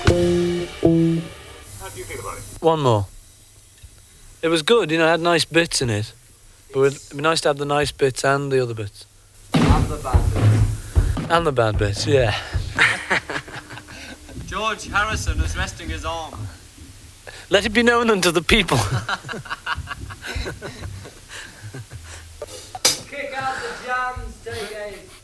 How do you feel about it? One more. It was good, it had nice bits in it. But it'd be nice to have the nice bits and the other bits. And the bad bits. And the bad bits, yeah. George Harrison is resting his arm. Let it be known unto the people.